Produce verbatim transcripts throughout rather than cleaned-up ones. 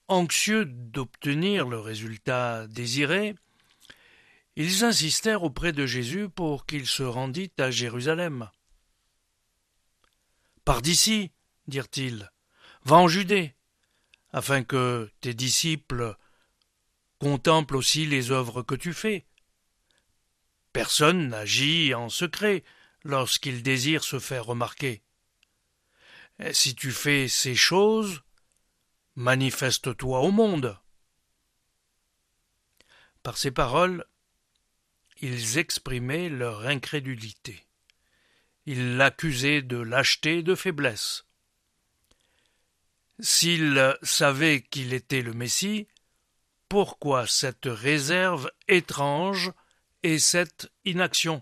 Anxieux d'obtenir le résultat désiré, ils insistèrent auprès de Jésus pour qu'il se rendît à Jérusalem. « Pars d'ici, dirent-ils, va en Judée, afin que tes disciples contemplent aussi les œuvres que tu fais. Personne n'agit en secret lorsqu'il désire se faire remarquer. Si tu fais ces choses, manifeste-toi au monde. » Par ces paroles, ils exprimaient leur incrédulité. Ils l'accusaient de lâcheté et de faiblesse. S'ils savaient qu'il était le Messie, pourquoi cette réserve étrange et cette inaction?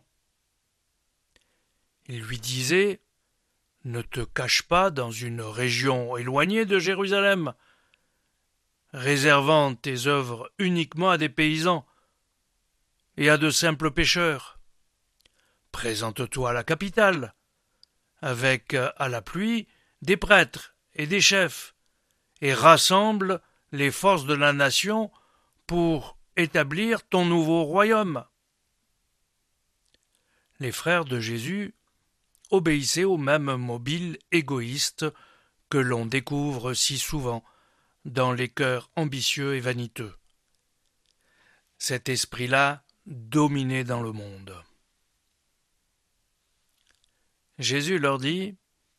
Ils lui disaient « Ne te cache pas dans une région éloignée de Jérusalem, réservant tes œuvres uniquement à des paysans et à de simples pêcheurs. Présente-toi à la capitale, avec à l'appui des prêtres et des chefs, et rassemble les forces de la nation pour établir ton nouveau royaume. » Les frères de Jésus obéissaient au même mobile égoïste que l'on découvre si souvent dans les cœurs ambitieux et vaniteux. Cet esprit-là dominait dans le monde. Jésus leur dit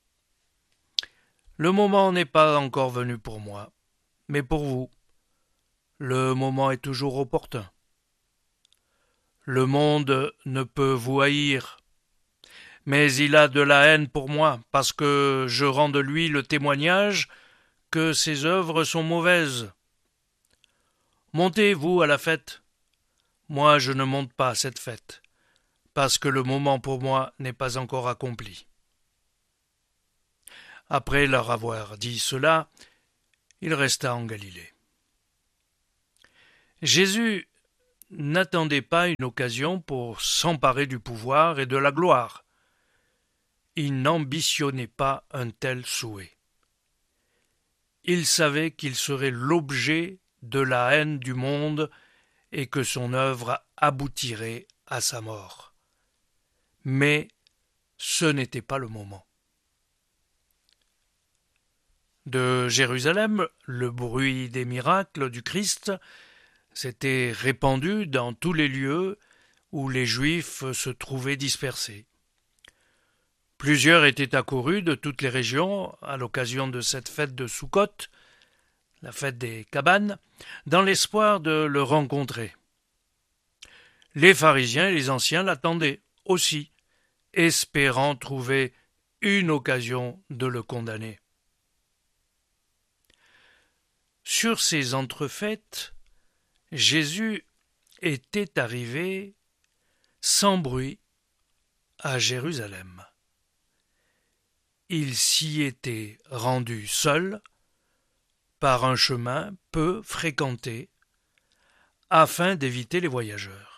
« Le moment n'est pas encore venu pour moi, mais pour vous, le moment est toujours opportun. Le monde ne peut vous haïr, mais il a de la haine pour moi, parce que je rends de lui le témoignage que ses œuvres sont mauvaises. Montez, vous, à la fête. Moi, je ne monte pas à cette fête, parce que le moment pour moi n'est pas encore accompli. » Après leur avoir dit cela, il resta en Galilée. Jésus n'attendait pas une occasion pour s'emparer du pouvoir et de la gloire. Il n'ambitionnait pas un tel souhait. Il savait qu'il serait l'objet de la haine du monde et que son œuvre aboutirait à sa mort. Mais ce n'était pas le moment. De Jérusalem, le bruit des miracles du Christ s'était répandu dans tous les lieux où les Juifs se trouvaient dispersés. Plusieurs étaient accourus de toutes les régions à l'occasion de cette fête de Soukhot, la fête des cabanes, dans l'espoir de le rencontrer. Les pharisiens et les anciens l'attendaient aussi, espérant trouver une occasion de le condamner. Sur ces entrefaites, Jésus était arrivé sans bruit à Jérusalem. Il s'y était rendu seul, par un chemin peu fréquenté, afin d'éviter les voyageurs.